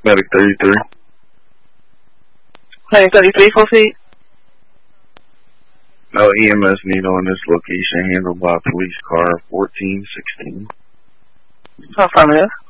Medic 33. Medic 33, full feet. No EMS need on this location, handled by police car 1416. Affirmative.